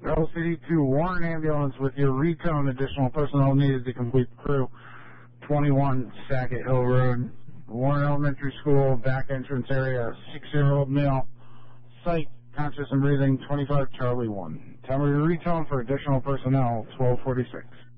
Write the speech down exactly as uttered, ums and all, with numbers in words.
L C D to Warren Ambulance with your recon. Additional personnel needed to complete the crew. twenty-one Sackett Hill Road, Warren Elementary School, back entrance area, six-year-old male, psych, conscious and breathing, twenty-five Charlie one. Tell me your recon for additional personnel, twelve forty-six.